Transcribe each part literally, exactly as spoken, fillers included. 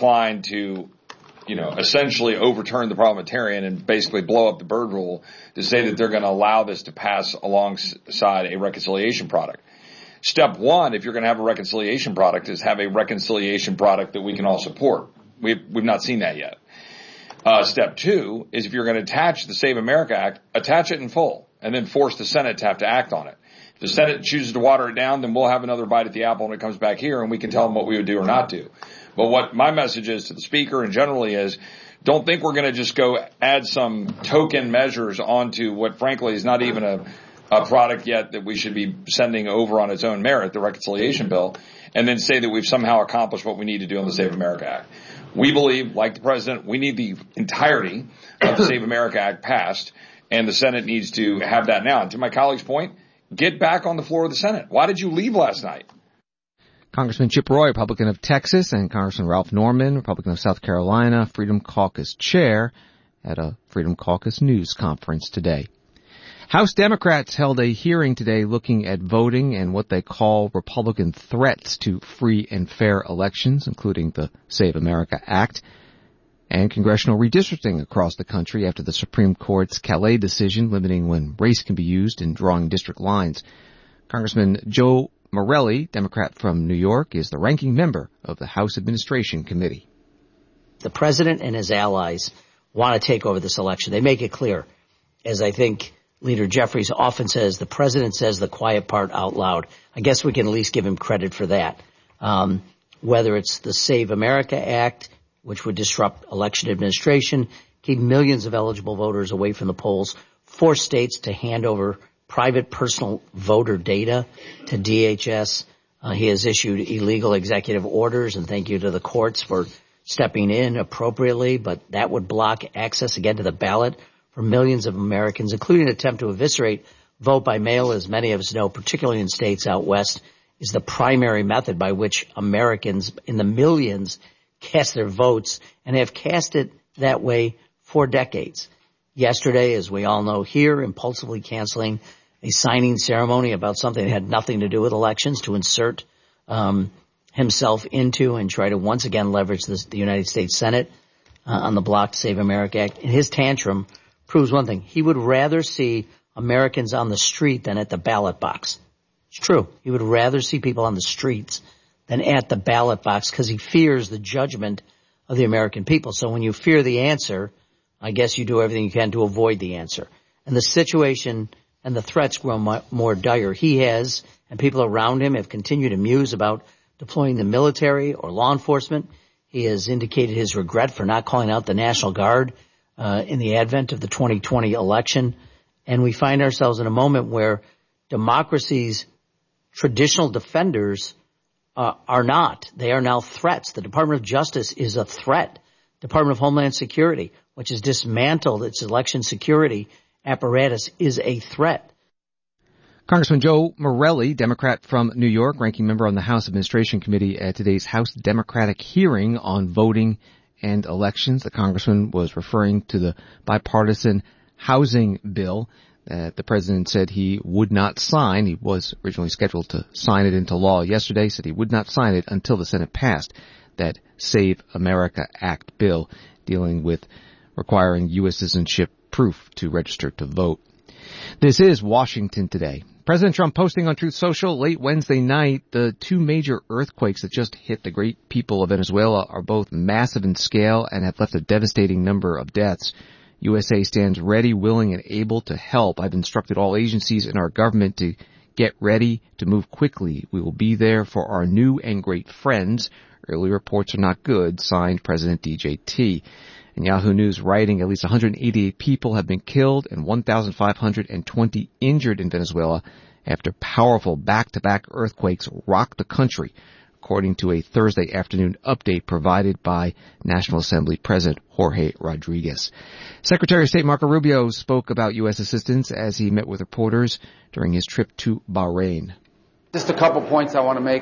inclined to, you know, essentially overturn the parliamentarian and basically blow up the Byrd rule to say that they're going to allow this to pass alongside a reconciliation product. Step one, if you're going to have a reconciliation product, is have a reconciliation product that we can all support. We've, we've not seen that yet. Uh, step two is if you're going to attach the Save America Act, attach it in full and then force the Senate to have to act on it. If the Senate chooses to water it down, then we'll have another bite at the apple when it comes back here and we can tell them what we would do or not do. But what my message is to the Speaker and generally is, don't think we're going to just go add some token measures onto what frankly is not even a, a product yet that we should be sending over on its own merit, the reconciliation bill, and then say that we've somehow accomplished what we need to do on the Save America Act. We believe, like the President, we need the entirety of the Save America Act passed, and the Senate needs to have that now. And to my colleague's point, get back on the floor of the Senate. Why did you leave last night? Congressman Chip Roy, Republican of Texas, and Congressman Ralph Norman, Republican of South Carolina, Freedom Caucus chair, at a Freedom Caucus news conference today. House Democrats held a hearing today looking at voting and what they call Republican threats to free and fair elections, including the Save America Act, and congressional redistricting across the country after the Supreme Court's Calais decision limiting when race can be used in drawing district lines. Congressman Joe Morelli, Democrat from New York, is the ranking member of the House Administration Committee. The president and his allies want to take over this election. They make it clear, as I think Leader Jeffries often says, the president says the quiet part out loud. I guess we can at least give him credit for that. Um, whether it's the Save America Act, which would disrupt election administration, keep millions of eligible voters away from the polls, force states to hand over private personal voter data to D H S. Uh, he has issued illegal executive orders, and thank you to the courts for stepping in appropriately, but that would block access again to the ballot for millions of Americans, including an attempt to eviscerate vote by mail, as many of us know, particularly in states out west, is the primary method by which Americans in the millions cast their votes and have cast it that way for decades. Yesterday, as we all know here, impulsively canceling a signing ceremony about something that had nothing to do with elections to insert um, himself into and try to once again leverage this, the United States Senate uh, on the block to Save America Act. And his tantrum proves one thing. He would rather see Americans on the street than at the ballot box. It's true. He would rather see people on the streets than at the ballot box because he fears the judgment of the American people. So when you fear the answer, I guess you do everything you can to avoid the answer. And the situation and the threats grow more dire. He has, and people around him have continued to muse about deploying the military or law enforcement. He has indicated his regret for not calling out the National Guard uh, in the advent of the twenty twenty election. And we find ourselves in a moment where democracy's traditional defenders uh, are not. They are now threats. The Department of Justice is a threat. Department of Homeland Security, which has dismantled its election security apparatus, is a threat. Congressman Joe Morelli, Democrat from New York, ranking member on the House Administration Committee at today's House Democratic hearing on voting and elections. The congressman was referring to the bipartisan housing bill that the president said he would not sign. He was originally scheduled to sign it into law yesterday, said he would not sign it until the Senate passed that Save America Act bill dealing with requiring U S citizenship proof to register to vote. This is Washington Today. President Trump posting on Truth Social late Wednesday night, the two major earthquakes that just hit the great people of Venezuela are both massive in scale and have left a devastating number of deaths. U S A stands ready, willing, and able to help. I've instructed all agencies in our government to get ready to move quickly. We will be there for our new and great friends. Early reports are not good, signed President D J T. And Yahoo News writing at least one hundred eighty-eight people have been killed and one thousand five hundred twenty injured in Venezuela after powerful back-to-back earthquakes rocked the country, according to a Thursday afternoon update provided by National Assembly President Jorge Rodriguez. Secretary of State Marco Rubio spoke about U S assistance as he met with reporters during his trip to Bahrain. Just a couple points I want to make.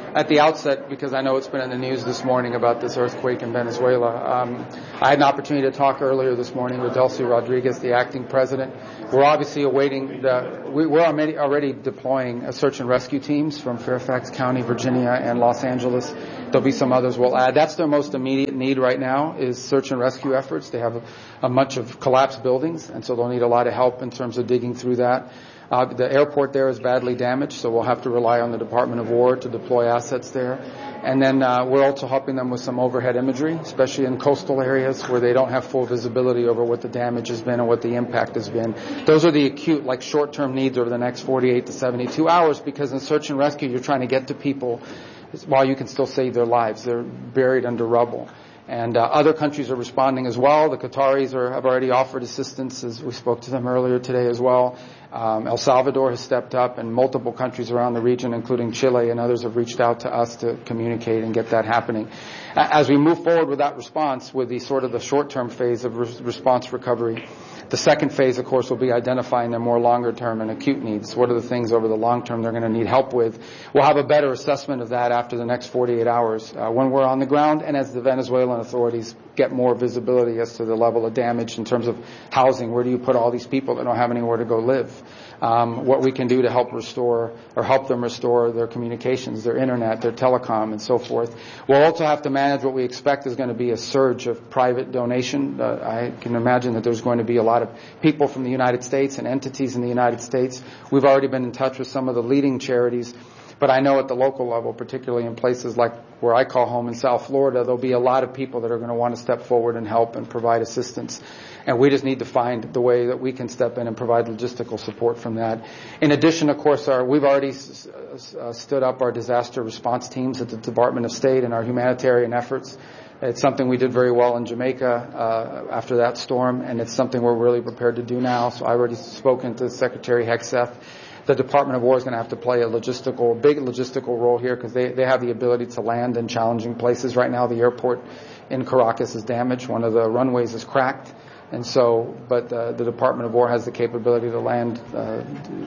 at the outset, because I know it's been in the news this morning about this earthquake in Venezuela, um, I had an opportunity to talk earlier this morning with Delcy Rodriguez, the acting president. We're obviously awaiting the, we, we're already, already deploying a search and rescue teams from Fairfax County, Virginia, and Los Angeles. There'll be some others we'll add. That's their most immediate need right now is search and rescue efforts. They have a, a bunch of collapsed buildings, and so they'll need a lot of help in terms of digging through that. Uh, the airport there is badly damaged, so we'll have to rely on the Department of War to deploy assets there. And then uh, we're also helping them with some overhead imagery, especially in coastal areas where they don't have full visibility over what the damage has been and what the impact has been. Those are the acute, like short-term needs over the next forty-eight to seventy-two hours, because in search and rescue, you're trying to get to people while you can still save their lives. They're buried under rubble. And uh, other countries are responding as well. The Qataris are, have already offered assistance, as we spoke to them earlier today as well. Um, El Salvador has stepped up, and multiple countries around the region, including Chile and others, have reached out to us to communicate and get that happening. As we move forward with that response, with the sort of the short-term phase of re- response recovery, the second phase, of course, will be identifying their more longer-term and acute needs. What are the things over the long term they're going to need help with? We'll have a better assessment of that after the next forty-eight hours uh, when we're on the ground and as the Venezuelan authorities get more visibility as to the level of damage in terms of housing. Where do you put all these people that don't have anywhere to go live? Um, what we can do to help restore or help them restore their communications, their internet, their telecom, and so forth. We'll also have to manage what we expect is going to be a surge of private donation. Uh, I can imagine that there's going to be a lot of people from the United States and entities in the United States. We've already been in touch with some of the leading charities. But I know at the local level, particularly in places like where I call home in South Florida, there'll be a lot of people that are going to want to step forward and help and provide assistance. And we just need to find the way that we can step in and provide logistical support from that. In addition, of course, our, we've already s- uh, stood up our disaster response teams at the Department of State and our humanitarian efforts. It's something we did very well in Jamaica uh, after that storm, and it's something we're really prepared to do now. So I've already spoken to Secretary Hegseth. The Department of War is going to have to play a logistical, big logistical role here because they, they have the ability to land in challenging places. Right now, the airport in Caracas is damaged. One of the runways is cracked. And so, but uh, the Department of War has the capability to land uh,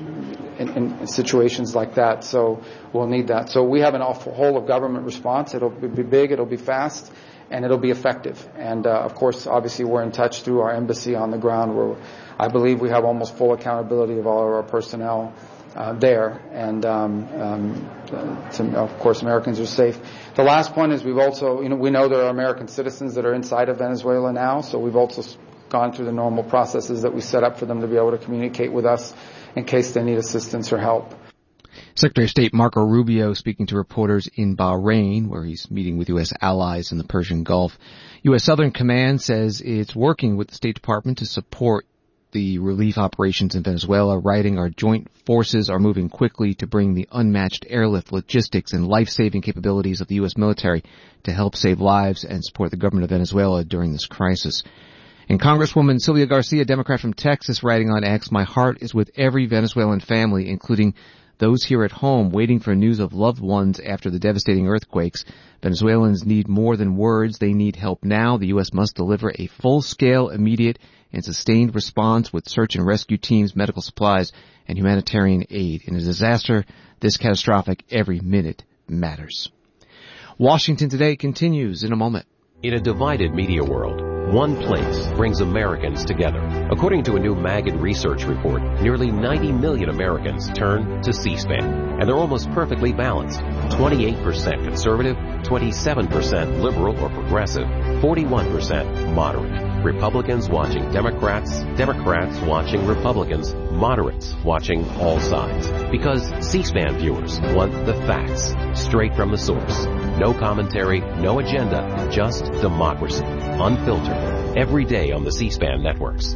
in, in situations like that. So we'll need that. So we have an awful whole of government response. It'll be big, it'll be fast, and it'll be effective. And uh, of course, obviously, we're in touch through our embassy on the ground, where I believe we have almost full accountability of all of our personnel uh, there. And um, um, uh, to, of course, Americans are safe. The last point is we've also, you know, we know there are American citizens that are inside of Venezuela now, so we've also gone through the normal processes that we set up for them to be able to communicate with us in case they need assistance or help. Secretary of State Marco Rubio speaking to reporters in Bahrain, where he's meeting with U S allies in the Persian Gulf. U S Southern Command says it's working with the State Department to support the relief operations in Venezuela, writing our joint forces are moving quickly to bring the unmatched airlift logistics and life-saving capabilities of the U S military to help save lives and support the government of Venezuela during this crisis. And Congresswoman Sylvia Garcia, Democrat from Texas, writing on X, my heart is with every Venezuelan family, including those here at home waiting for news of loved ones after the devastating earthquakes. Venezuelans need more than words. They need help now. The U S must deliver a full-scale, immediate, and sustained response with search and rescue teams, medical supplies, and humanitarian aid. In a disaster this catastrophic, every minute matters. Washington Today continues in a moment. In a divided media world, one place brings Americans together. According to a new Magid research report, nearly ninety million Americans turn to C-SPAN, and they're almost perfectly balanced. twenty-eight percent conservative, twenty-seven percent liberal or progressive, forty-one percent moderate. Republicans watching Democrats, Democrats watching Republicans, moderates watching all sides. Because C-SPAN viewers want the facts, straight from the source. No commentary, no agenda, just democracy. Unfiltered. Every day on the C-SPAN networks.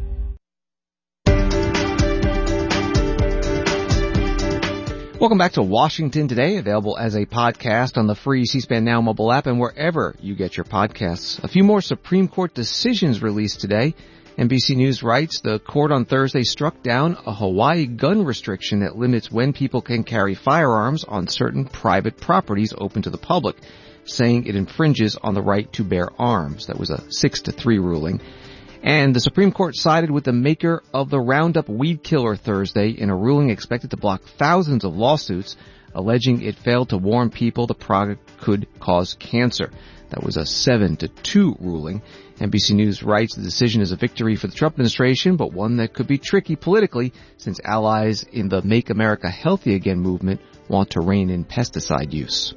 Welcome back to Washington Today, available as a podcast on the free C-SPAN Now mobile app and wherever you get your podcasts. A few more Supreme Court decisions released today. N B C News writes the court on Thursday struck down a Hawaii gun restriction that limits when people can carry firearms on certain private properties open to the public, saying it infringes on the right to bear arms. That was a six to three ruling. And the Supreme Court sided with the maker of the Roundup weed killer Thursday in a ruling expected to block thousands of lawsuits alleging it failed to warn people the product could cause cancer. That was a seven to two ruling. N B C News writes the decision is a victory for the Trump administration, but one that could be tricky politically since allies in the Make America Healthy Again movement want to rein in pesticide use.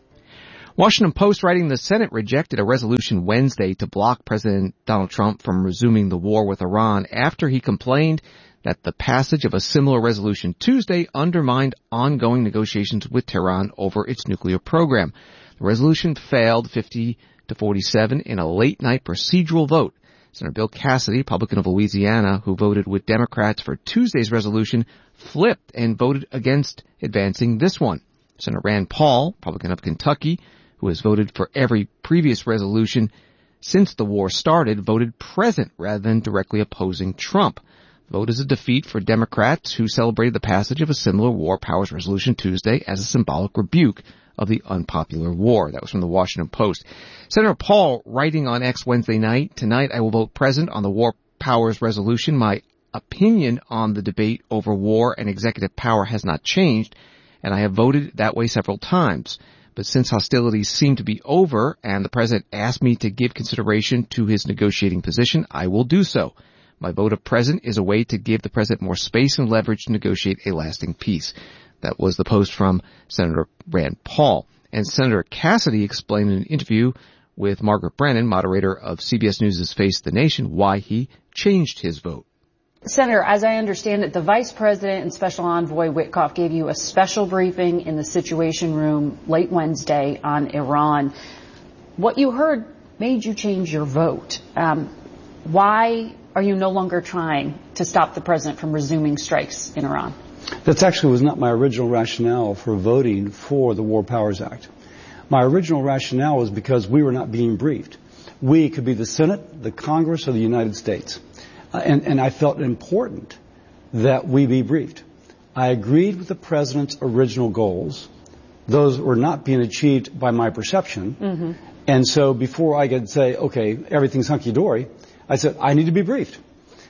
Washington Post writing the Senate rejected a resolution Wednesday to block President Donald Trump from resuming the war with Iran after he complained that the passage of a similar resolution Tuesday undermined ongoing negotiations with Tehran over its nuclear program. The resolution failed fifty to forty-seven in a late-night procedural vote. Senator Bill Cassidy, Republican of Louisiana, who voted with Democrats for Tuesday's resolution, flipped and voted against advancing this one. Senator Rand Paul, Republican of Kentucky, who has voted for every previous resolution since the war started, voted present rather than directly opposing Trump. The vote is a defeat for Democrats who celebrated the passage of a similar war powers resolution Tuesday as a symbolic rebuke of the unpopular war. That was from the Washington Post. Senator Paul, writing on X Wednesday night, tonight I will vote present on the war powers resolution. My opinion on the debate over war and executive power has not changed, and I have voted that way several times. But since hostilities seem to be over and the president asked me to give consideration to his negotiating position, I will do so. My vote of present is a way to give the president more space and leverage to negotiate a lasting peace. That was the post from Senator Rand Paul. And Senator Cassidy explained in an interview with Margaret Brennan, moderator of C B S News' Face the Nation, why he changed his vote. Senator, as I understand it, the Vice President and Special Envoy Witkoff gave you a special briefing in the Situation Room late Wednesday on Iran. What you heard made you change your vote. Um, why are you no longer trying to stop the president from resuming strikes in Iran? That actually was not my original rationale for voting for the War Powers Act. My original rationale was because we were not being briefed. We could be the Senate, the Congress, or the United States. Uh, and, and I felt it important that we be briefed. I agreed with the president's original goals. Those were not being achieved by my perception. Mm-hmm. And so before I could say, okay, everything's hunky-dory, I said, I need to be briefed.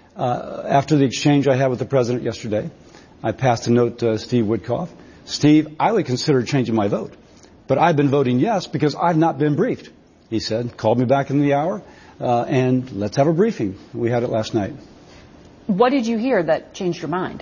Uh, after the exchange I had with the president yesterday, I passed a note to Steve Witkoff. Steve, I would consider changing my vote, but I've been voting yes because I've not been briefed. He said, called me back in the hour, uh, and let's have a briefing. We had it last night. What did you hear that changed your mind?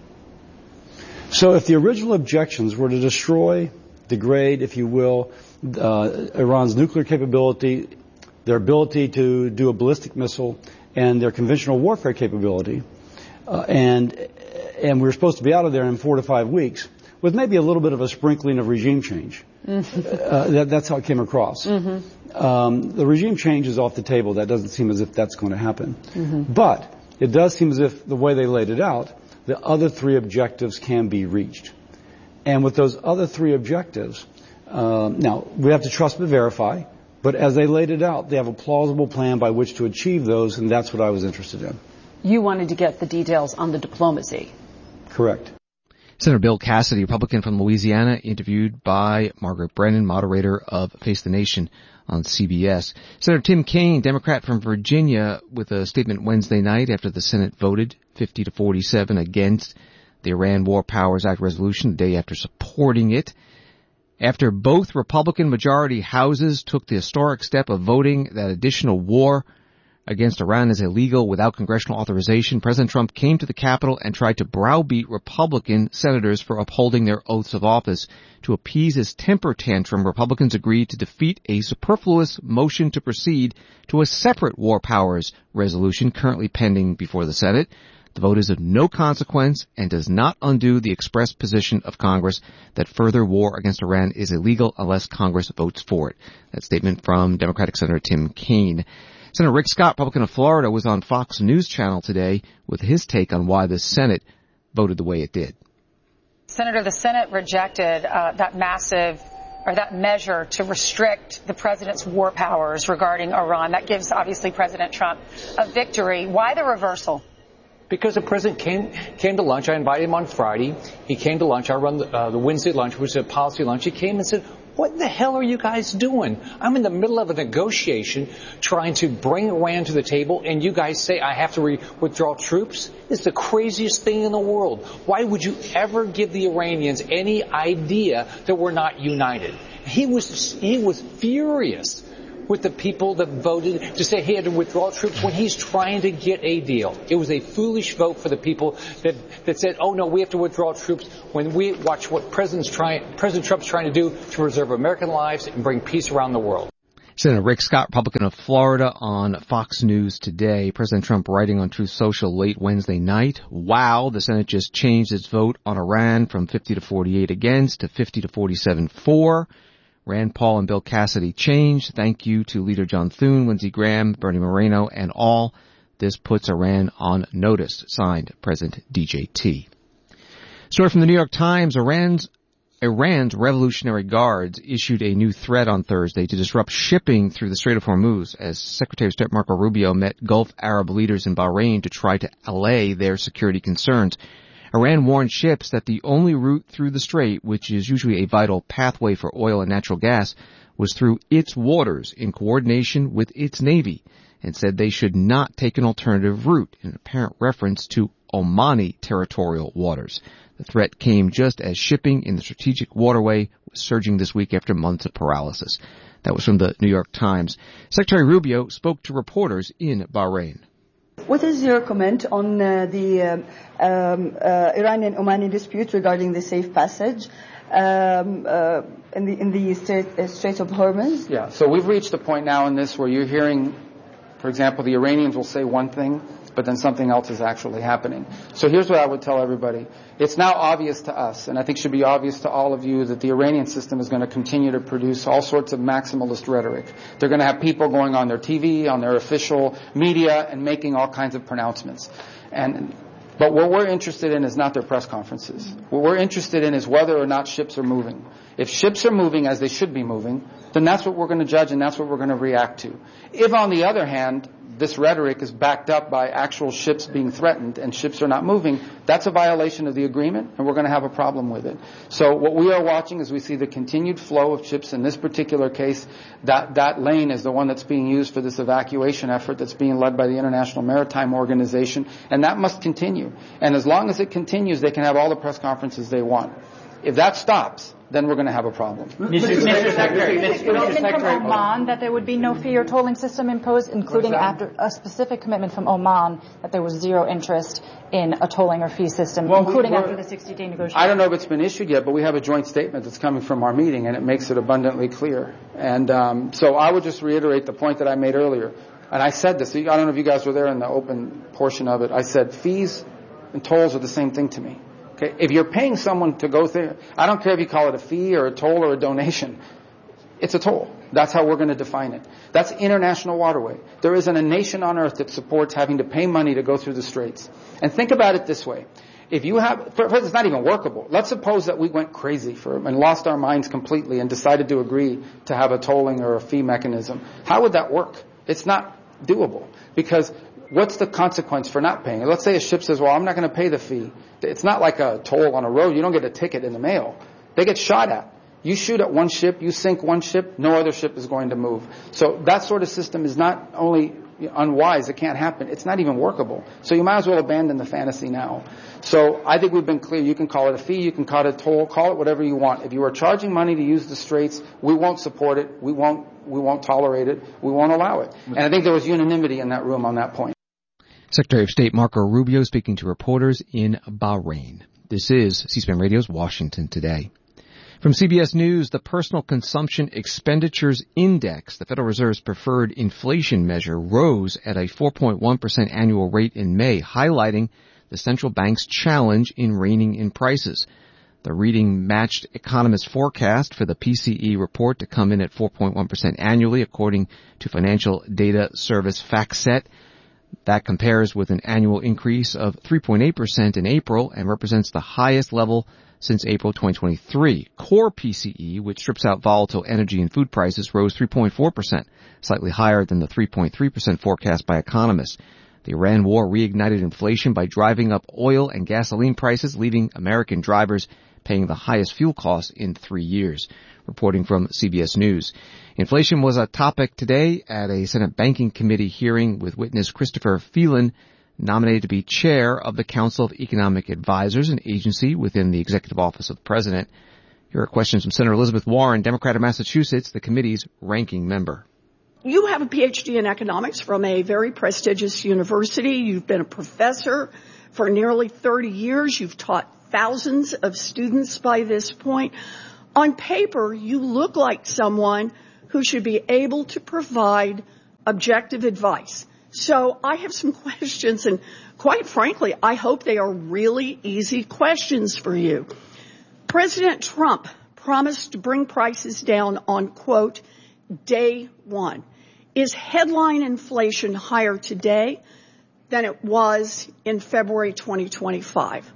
So if the original objections were to destroy, degrade, if you will, uh, Iran's nuclear capability, their ability to do a ballistic missile, and their conventional warfare capability, uh, and and we were supposed to be out of there in four to five weeks, with maybe a little bit of a sprinkling of regime change. Mm-hmm. Uh, that, that's how it came across. Mm-hmm. Um, the regime change is off the table. That doesn't seem as if that's going to happen. Mm-hmm. But it does seem as if the way they laid it out, the other three objectives can be reached. And with those other three objectives, um, now, we have to trust but verify, but as they laid it out, they have a plausible plan by which to achieve those, and that's what I was interested in. You wanted to get the details on the diplomacy. Correct. Senator Bill Cassidy, Republican from Louisiana, interviewed by Margaret Brennan, moderator of Face the Nation on C B S. Senator Tim Kaine, Democrat from Virginia, with a statement Wednesday night after the Senate voted fifty to forty-seven against the Iran War Powers Act resolution, the day after supporting it. After both Republican majority houses took the historic step of voting that additional war against Iran is illegal without congressional authorization, President Trump came to the Capitol and tried to browbeat Republican senators for upholding their oaths of office. To appease his temper tantrum, Republicans agreed to defeat a superfluous motion to proceed to a separate war powers resolution currently pending before the Senate. The vote is of no consequence and does not undo the express position of Congress that further war against Iran is illegal unless Congress votes for it. That statement from Democratic Senator Tim Kaine. Senator Rick Scott, Republican of Florida, was on Fox News Channel today with his take on why the Senate voted the way it did. Senator, the Senate rejected uh, that massive or that measure to restrict the president's war powers regarding Iran. That gives, obviously, President Trump a victory. Why the reversal? Because the president came came to lunch. I invited him on Friday. He came to lunch. I run the, uh, the Wednesday lunch, which is a policy lunch. He came and said, What the hell are you guys doing? I'm in the middle of a negotiation trying to bring Iran to the table, and you guys say I have to re- withdraw troops? It's the craziest thing in the world. Why would you ever give the Iranians any idea that we're not united? He was, he was furious with the people that voted to say he had to withdraw troops when he's trying to get a deal. It was a foolish vote for the people that, that said, oh no, we have to withdraw troops when we watch what President's trying, President Trump's trying to do to preserve American lives and bring peace around the world. Senator Rick Scott, Republican of Florida, on Fox News today. President Trump writing on Truth Social late Wednesday night. Wow, the Senate just changed its vote on Iran from fifty to forty-eight against to fifty to forty-seven for. Rand Paul and Bill Cassidy changed. Thank you to Leader John Thune, Lindsey Graham, Bernie Moreno, and all. This puts Iran on notice. Signed, President D J T. Story from the New York Times. Iran's Iran's Revolutionary Guards issued a new threat on Thursday to disrupt shipping through the Strait of Hormuz as Secretary of State Marco Rubio met Gulf Arab leaders in Bahrain to try to allay their security concerns. Iran warned ships that the only route through the strait, which is usually a vital pathway for oil and natural gas, was through its waters in coordination with its Navy, and said they should not take an alternative route, in apparent reference to Omani territorial waters. The threat came just as shipping in the strategic waterway was surging this week after months of paralysis. That was from the New York Times. Secretary Rubio spoke to reporters in Bahrain. What is your comment on uh, the um, um, uh, Iranian-Omani dispute regarding the safe passage um, uh, in the in the Strait, uh, Strait of Hormuz? Yeah, so we've reached a point now in this where you're hearing, for example, the Iranians will say one thing, but then something else is actually happening. So here's what I would tell everybody. It's now obvious to us, and I think should be obvious to all of you, that the Iranian system is going to continue to produce all sorts of maximalist rhetoric. They're going to have people going on their T V, on their official media, and making all kinds of pronouncements. And But what we're interested in is not their press conferences. What we're interested in is whether or not ships are moving. If ships are moving as they should be moving, then that's what we're going to judge and that's what we're going to react to. If, on the other hand, this rhetoric is backed up by actual ships being threatened and ships are not moving, that's a violation of the agreement and we're going to have a problem with it. So what we are watching is we see the continued flow of ships. In this particular case, that, that lane is the one that's being used for this evacuation effort that's being led by the International Maritime Organization, and that must continue. And as long as it continues, they can have all the press conferences they want. If that stops, then we're going to have a problem. Mister Secretary, Mister Commitment from Oman that there would be no fee or tolling system imposed, including after a specific commitment from Oman that there was zero interest in a tolling or fee system, well, including after the sixty-day negotiation. I don't know if it's been issued yet, but we have a joint statement that's coming from our meeting, and it makes it abundantly clear. And um, so I would just reiterate the point that I made earlier. And I said this. I don't know if you guys were there in the open portion of it. I said fees and tolls are the same thing to me. Okay, if you're paying someone to go there, I don't care if you call it a fee or a toll or a donation. It's a toll. That's how we're going to define it. That's international waterway. There isn't a nation on earth that supports having to pay money to go through the straits. And think about it this way. If you have, first, it's not even workable. Let's suppose that we went crazy for and lost our minds completely and decided to agree to have a tolling or a fee mechanism. How would that work? It's not doable because what's the consequence for not paying? Let's say a ship says, well, I'm not going to pay the fee. It's not like a toll on a road. You don't get a ticket in the mail. They get shot at. You shoot at one ship, you sink one ship, no other ship is going to move. So that sort of system is not only unwise, it can't happen, it's not even workable. So you might as well abandon the fantasy now. So I think we've been clear. You can call it a fee, you can call it a toll, call it whatever you want. If you are charging money to use the straits, we won't support it, we won't, we won't tolerate it, we won't allow it. And I think there was unanimity in that room on that point. Secretary of State Marco Rubio speaking to reporters in Bahrain. This is C-SPAN Radio's Washington Today. From C B S News, the Personal Consumption Expenditures Index, the Federal Reserve's preferred inflation measure, rose at a four point one percent annual rate in May, highlighting the central bank's challenge in reining in prices. The reading matched economists' forecast for the P C E report to come in at four point one percent annually, according to financial data service FactSet. That compares with an annual increase of three point eight percent in April and represents the highest level since April twenty twenty-three. Core P C E, which strips out volatile energy and food prices, rose three point four percent, slightly higher than the three point three percent forecast by economists. The Iran war reignited inflation by driving up oil and gasoline prices, leaving American drivers paying the highest fuel costs in three years. Reporting from C B S News. Inflation was a topic today at a Senate Banking Committee hearing with witness Christopher Phelan, nominated to be chair of the Council of Economic Advisors, an agency within the Executive Office of the President. Here are questions from Senator Elizabeth Warren, Democrat of Massachusetts, the committee's ranking member. You have a P H D in economics from a very prestigious university. You've been a professor for nearly thirty years. You've taught thousands of students by this point. On paper, you look like someone who should be able to provide objective advice. So I have some questions, and quite frankly, I hope they are really easy questions for you. President Trump promised to bring prices down on, quote, day one. Is headline inflation higher today than it was in February twenty twenty-five?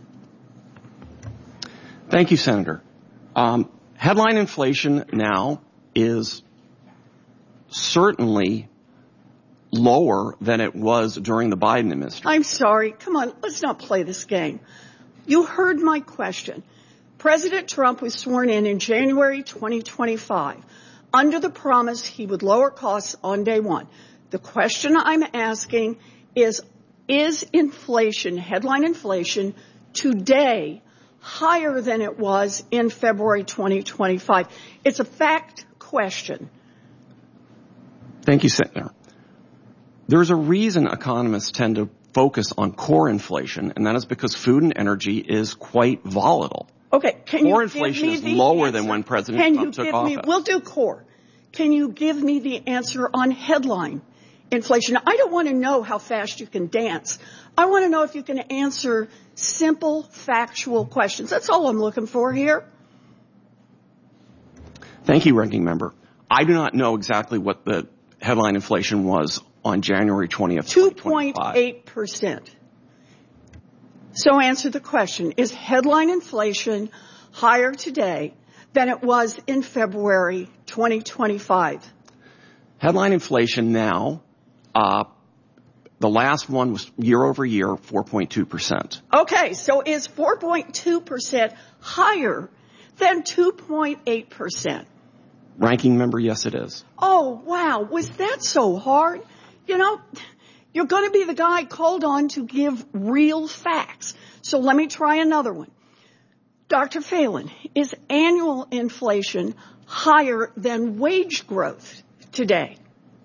Thank you, Senator. Um, headline inflation now is certainly lower than it was during the Biden administration. I'm sorry. Come on, let's not play this game. You heard my question. President Trump was sworn in in January twenty twenty-five under the promise he would lower costs on day one. The question I'm asking is, is inflation, headline inflation, today higher than it was in February twenty twenty-five? It's a fact question. Thank you, Senator. There's a reason economists tend to focus on core inflation, and that is because food and energy is quite volatile. Okay, can core you inflation give me is the lower answer? than when President can Trump you took give office. Me, we'll do core. Can you give me the answer on headline inflation? I don't want to know how fast you can dance. I want to know if you can answer simple, factual questions. That's all I'm looking for here. Thank you, Ranking Member. I do not know exactly what the headline inflation was on January twentieth, two point eight percent. So answer the question. Is headline inflation higher today than it was in February twenty twenty-five? Headline inflation now, uh, the last one was year over year, four point two percent. Okay, so is four point two percent higher than two point eight percent? Ranking Member, yes, it is. Oh, wow. Was that so hard? You know, you're going to be the guy called on to give real facts. So let me try another one. Doctor Phelan, is annual inflation higher than wage growth today?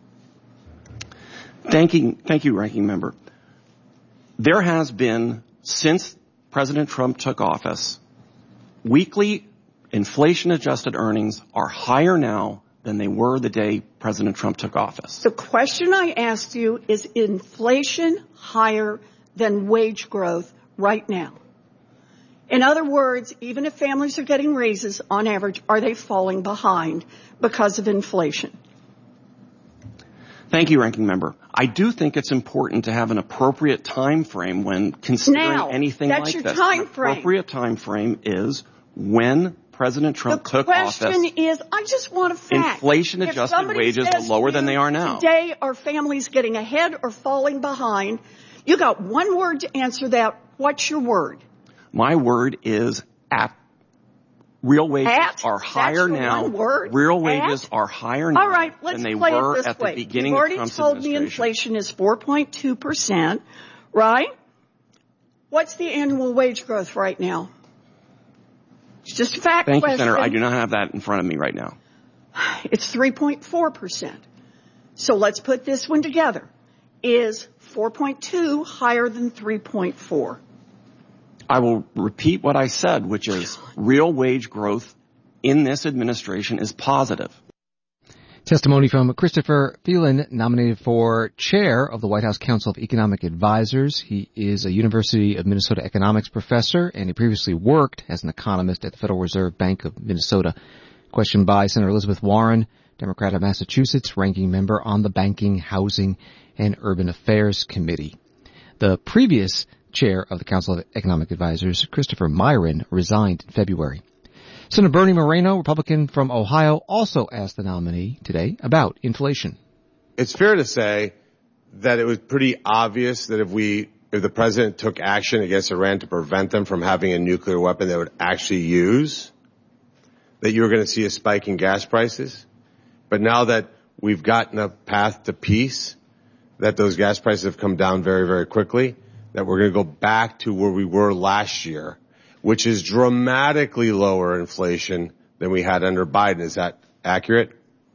Thank you, thank you, Ranking Member. There has been, since President Trump took office, weekly inflation-adjusted earnings are higher now than they were the day President Trump took office. The question I asked you is inflation higher than wage growth right now? In other words, even if families are getting raises, on average, are they falling behind because of inflation? Thank you, Ranking Member. I do think it's important to have an appropriate time frame when considering now, anything that's like your this. Time An frame. appropriate time frame is when President Trump the took office. The question is, I just want a fact. Inflation-adjusted wages are lower than they are now. Today, are families getting ahead or falling behind? You got one word to answer that. What's your word? My word is at. Real wages at? are higher That's now. One word? Real wages at? are higher now All right, let's than they play were it this at way. the beginning You've already of Trump's told administration. me inflation is four point two percent, right? What's the annual wage growth right now? It's just a fact Thank question. you, Senator. I do not have that in front of me right now. It's three point four percent. So let's put this one together. Is four point two higher than three point four? I will repeat what I said, which is real wage growth in this administration is positive. Testimony from Christopher Phelan, nominated for chair of the White House Council of Economic Advisors. He is a University of Minnesota economics professor, and he previously worked as an economist at the Federal Reserve Bank of Minnesota. Question by Senator Elizabeth Warren, Democrat of Massachusetts, ranking member on the Banking, Housing, and Urban Affairs Committee. The previous chair of the Council of Economic Advisors, Christopher Myron, resigned in February. Senator Bernie Moreno, Republican from Ohio, also asked the nominee today about inflation. It's fair to say that it was pretty obvious that if we if the president took action against Iran to prevent them from having a nuclear weapon they would actually use, that you were going to see a spike in gas prices. But now that we've gotten a path to peace, that those gas prices have come down very, very quickly, that we're going to go back to where we were last year, which is dramatically lower inflation than we had under Biden. Is that accurate?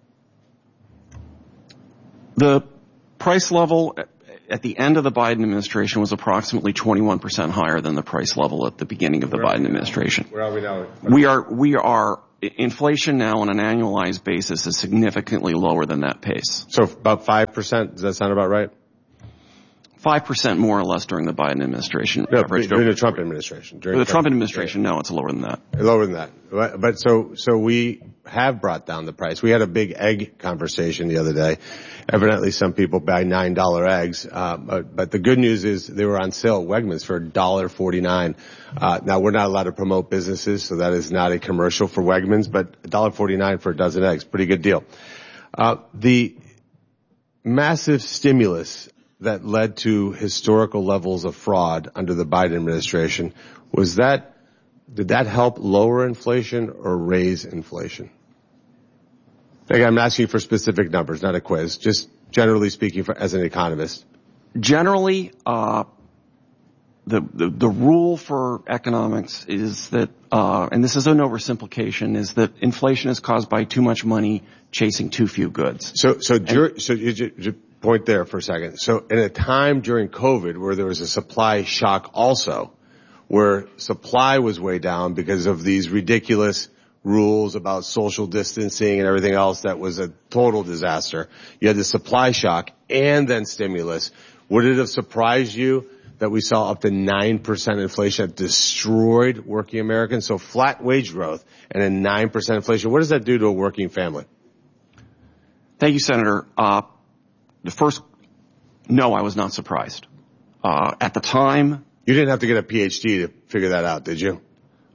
The price level at the end of the Biden administration was approximately twenty-one percent higher than the price level at the beginning of the Where Biden administration. Where are we now? We are, we are, inflation now on an annualized basis is significantly lower than that pace. So about five percent, does that sound about right? five percent more or less during the Biden administration. No, during the Trump administration. During the Trump administration, no, it's lower than that. Lower than that. But, but so, so we have brought down the price. We had a big egg conversation the other day. Evidently some people buy nine dollar eggs. Uh, but, but the good news is they were on sale at Wegmans for one dollar forty-nine. Uh, now we're not allowed to promote businesses, so that is not a commercial for Wegmans, but one dollar forty-nine for a dozen eggs. Pretty good deal. Uh, the massive stimulus that led to historical levels of fraud under the Biden administration, was that, did that help lower inflation or raise inflation? Again, I'm asking for specific numbers, not a quiz, just generally speaking for, as an economist. Generally, uh, the, the, the rule for economics is that, uh, and this is an oversimplification, is that inflation is caused by too much money chasing too few goods. So, so, and, so you, you, point there for a second. So in a time during COVID where there was a supply shock also, where supply was way down because of these ridiculous rules about social distancing and everything else that was a total disaster. You had the supply shock and then stimulus. Would it have surprised you that we saw up to nine percent inflation that destroyed working Americans? So flat wage growth and a nine percent inflation. What does that do to a working family? Thank you, Senator. Uh, The first, no, I was not surprised. Uh, at the time. You didn't have to get a P H D to figure that out, did you?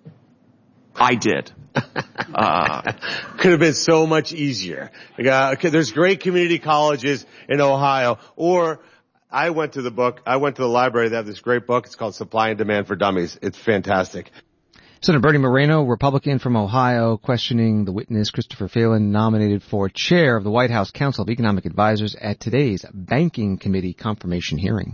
I did. uh, Could have been so much easier. Uh, okay, there's great community colleges in Ohio. Or I went to the book, I went to the library. They have this great book. It's called Supply and Demand for Dummies. It's fantastic. Senator Bernie Moreno, Republican from Ohio, questioning the witness Christopher Phelan, nominated for chair of the White House Council of Economic Advisors at today's Banking Committee confirmation hearing.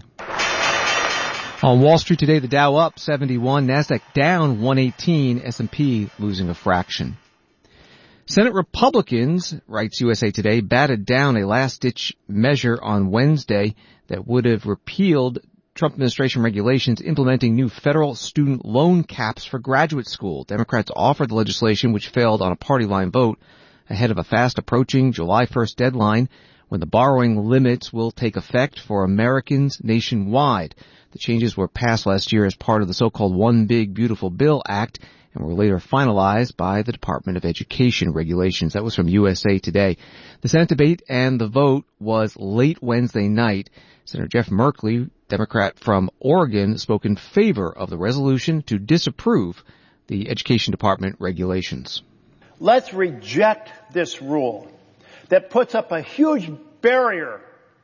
On Wall Street today, the Dow up seventy-one, NASDAQ down one eighteen, S and P losing a fraction. Senate Republicans, writes U S A Today, batted down a last-ditch measure on Wednesday that would have repealed Trump administration regulations implementing new federal student loan caps for graduate school. Democrats offered the legislation, which failed on a party line vote, ahead of a fast approaching July first deadline when the borrowing limits will take effect for Americans nationwide. The changes were passed last year as part of the so-called One Big Beautiful Bill Act and were later finalized by the Department of Education regulations. That was from U S A Today. The Senate debate and the vote was late Wednesday night. Senator Jeff Merkley, Democrat from Oregon, spoke in favor of the resolution to disapprove the Education Department regulations. Let's reject this rule that puts up a huge barrier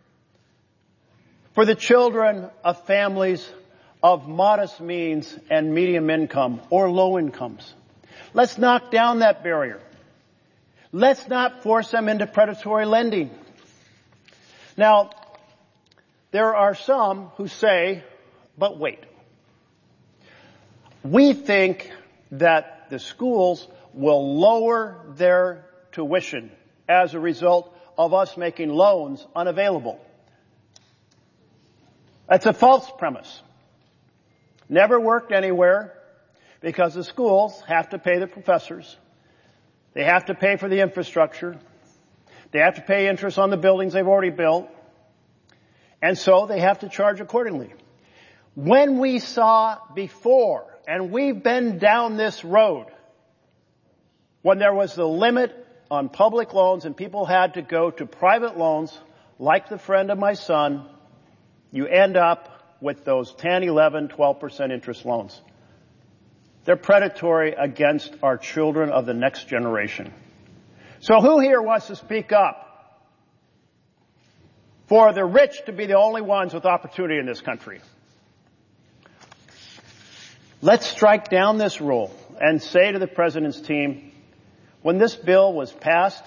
for the children of families of modest means and medium income or low incomes. Let's knock down that barrier. Let's not force them into predatory lending. Now, there are some who say, but wait. We think that the schools will lower their tuition as a result of us making loans unavailable. That's a false premise. Never worked anywhere because the schools have to pay the professors. They have to pay for the infrastructure. They have to pay interest on the buildings they've already built. And so they have to charge accordingly. When we saw before, and we've been down this road, when there was the limit on public loans and people had to go to private loans, like the friend of my son, you end up with those ten, eleven, twelve percent interest loans. They're predatory against our children of the next generation. So who here wants to speak up for the rich to be the only ones with opportunity in this country? Let's strike down this rule and say to the President's team, when this bill was passed,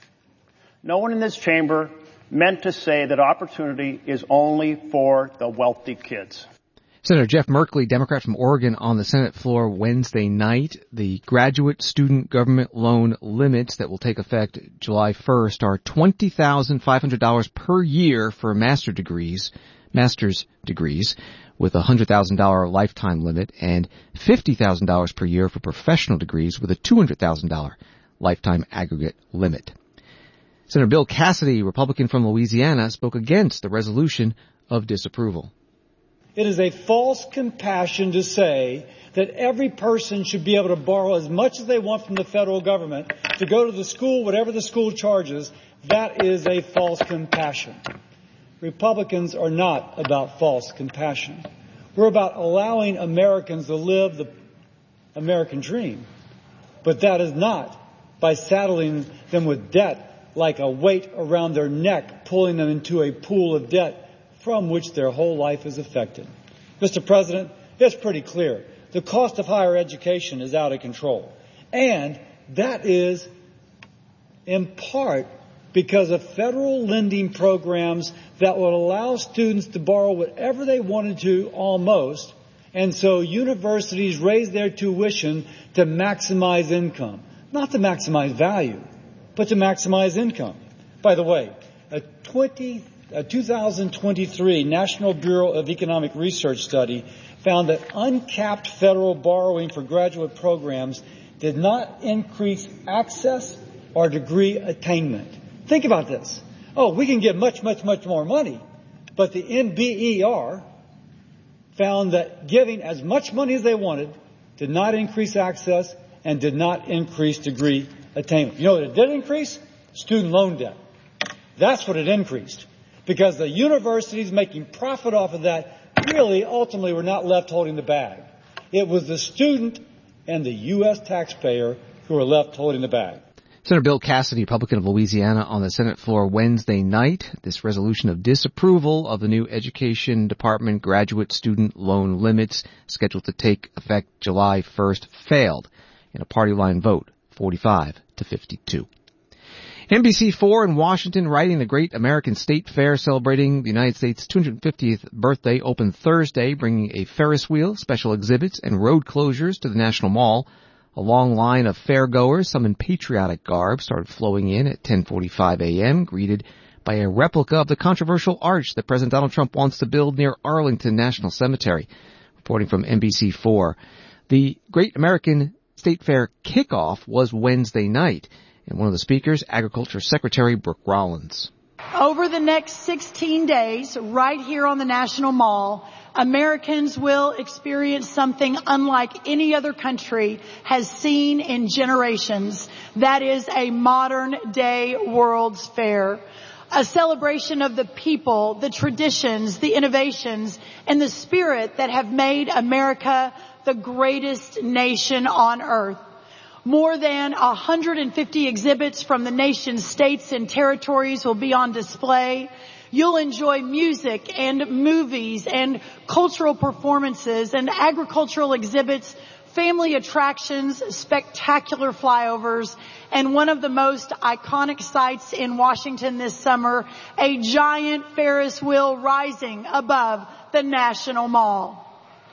no one in this chamber meant to say that opportunity is only for the wealthy kids. Senator Jeff Merkley, Democrat from Oregon, on the Senate floor Wednesday night. The graduate student government loan limits that will take effect July first are twenty thousand five hundred dollars per year for master degrees, master's degrees, with a one hundred thousand dollars lifetime limit, and fifty thousand dollars per year for professional degrees with a two hundred thousand dollars lifetime aggregate limit. Senator Bill Cassidy, Republican from Louisiana, spoke against the resolution of disapproval. It is a false compassion to say that every person should be able to borrow as much as they want from the federal government to go to the school, whatever the school charges. That is a false compassion. Republicans are not about false compassion. We're about allowing Americans to live the American dream. But that is not by saddling them with debt like a weight around their neck, pulling them into a pool of debt from which their whole life is affected. Mister President, it's pretty clear. The cost of higher education is out of control. And that is, in part, because of federal lending programs that would allow students to borrow whatever they wanted to, almost, and so universities raise their tuition to maximize income. Not to maximize value, but to maximize income. By the way, a twenty A two thousand twenty-three National Bureau of Economic Research study found that uncapped federal borrowing for graduate programs did not increase access or degree attainment. Think about this. Oh, we can get much, much, much more money. But the N B E R found that giving as much money as they wanted did not increase access and did not increase degree attainment. You know what it did increase? Student loan debt. That's what it increased. Because the universities making profit off of that really ultimately were not left holding the bag. It was the student and the U S taxpayer who were left holding the bag. Senator Bill Cassidy, Republican of Louisiana, on the Senate floor Wednesday night. This resolution of disapproval of the new Education Department graduate student loan limits scheduled to take effect July first failed in a party line vote, forty-five to fifty-two. N B C four in Washington, writing the Great American State Fair celebrating the United States' two hundred fiftieth birthday, opened Thursday, bringing a Ferris wheel, special exhibits, and road closures to the National Mall. A long line of fairgoers, some in patriotic garb, started flowing in at ten forty-five a.m., greeted by a replica of the controversial arch that President Donald Trump wants to build near Arlington National Cemetery. Reporting from N B C four, the Great American State Fair kickoff was Wednesday night. And one of the speakers, Agriculture Secretary Brooke Rollins. Over the next sixteen days, right here on the National Mall, Americans will experience something unlike any other country has seen in generations. That is a modern day World's Fair. A celebration of the people, the traditions, the innovations, and the spirit that have made America the greatest nation on earth. More than one hundred fifty exhibits from the nation's states and territories will be on display. You'll enjoy music and movies and cultural performances and agricultural exhibits, family attractions, spectacular flyovers, and one of the most iconic sights in Washington this summer, a giant Ferris wheel rising above the National Mall.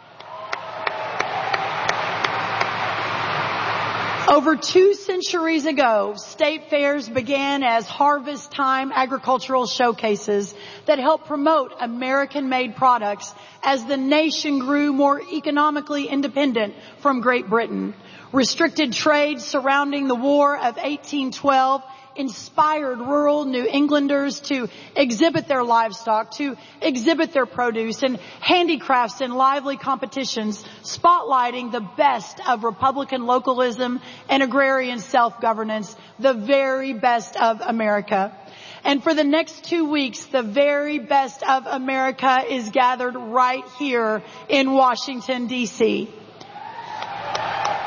Over two centuries ago, state fairs began as harvest time agricultural showcases that helped promote American-made products as the nation grew more economically independent from Great Britain. Restricted trade surrounding the War of eighteen twelve inspired rural New Englanders to exhibit their livestock, to exhibit their produce and handicrafts in lively competitions, spotlighting the best of Republican localism and agrarian self-governance, the very best of America. And for the next two weeks, the very best of America is gathered right here in Washington, D C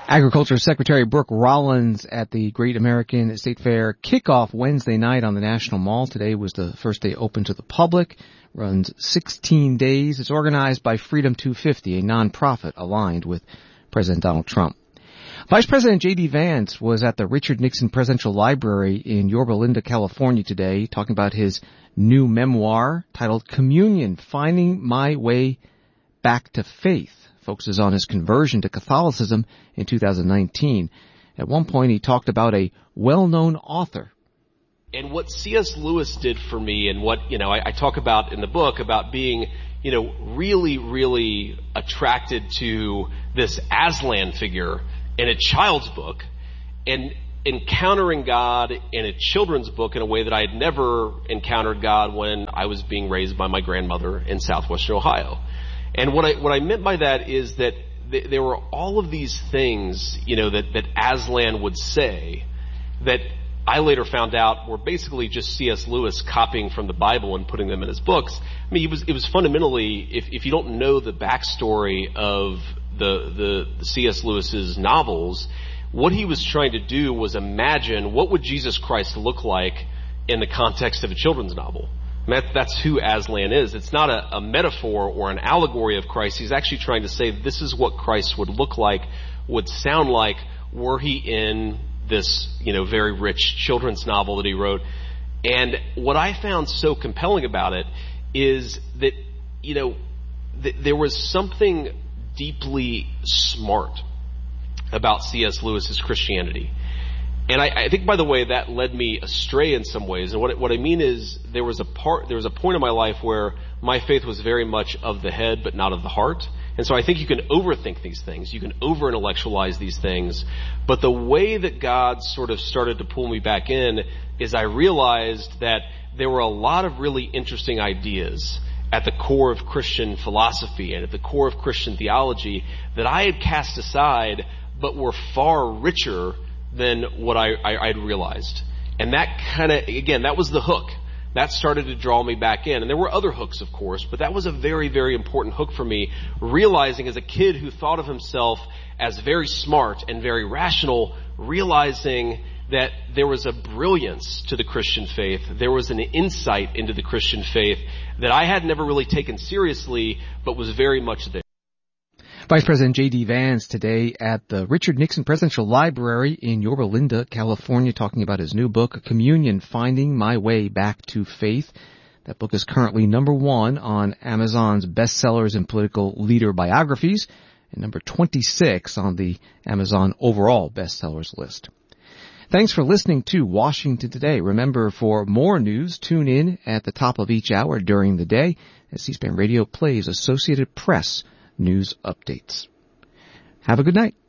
Agriculture Secretary Brooke Rollins at the Great American State Fair kickoff Wednesday night on the National Mall. Today was the first day open to the public. Runs sixteen days. It's organized by Freedom two fifty, a nonprofit aligned with President Donald Trump. Vice President J D. Vance was at the Richard Nixon Presidential Library in Yorba Linda, California today, talking about his new memoir titled Communion, Finding My Way Back to Faith. Focuses on his conversion to Catholicism in two thousand nineteen. At one point, he talked about a well-known author. And what C S. Lewis did for me, and what, you know, I, I talk about in the book about being, you know, really, really attracted to this Aslan figure in a child's book, and encountering God in a children's book in a way that I had never encountered God when I was being raised by my grandmother in southwestern Ohio. And what I what I meant by that is that th- there were all of these things, you know, that, that Aslan would say that I later found out were basically just C S. Lewis copying from the Bible and putting them in his books. I mean, it was it was fundamentally, if if you don't know the backstory of the the, the C S. Lewis's novels, what he was trying to do was imagine what would Jesus Christ look like in the context of a children's novel. That, that's who Aslan is. It's not a, a metaphor or an allegory of Christ. He's actually trying to say this is what Christ would look like, would sound like, were he in this, you know, very rich children's novel that he wrote. And what I found so compelling about it is that, you know, th- there was something deeply smart about C S. Lewis's Christianity. And I, I think, by the way, that led me astray in some ways. And what, what I mean is there was a part, there was a point in my life where my faith was very much of the head, but not of the heart. And so I think you can overthink these things. You can over-intellectualize these things. But the way that God sort of started to pull me back in is I realized that there were a lot of really interesting ideas at the core of Christian philosophy and at the core of Christian theology that I had cast aside, but were far richer than what I, I, I'd realized. And that kind of, again, that was the hook. That started to draw me back in. And there were other hooks, of course, but that was a very, very important hook for me, realizing as a kid who thought of himself as very smart and very rational, realizing that there was a brilliance to the Christian faith. There was an insight into the Christian faith that I had never really taken seriously, but was very much there. Vice President J D. Vance today at the Richard Nixon Presidential Library in Yorba Linda, California, talking about his new book, Communion, Finding My Way Back to Faith. That book is currently number one on Amazon's bestsellers and political leader biographies, and number twenty-six on the Amazon overall bestsellers list. Thanks for listening to Washington Today. Remember, for more news, tune in at the top of each hour during the day as C-SPAN Radio plays Associated Press news updates. Have a good night.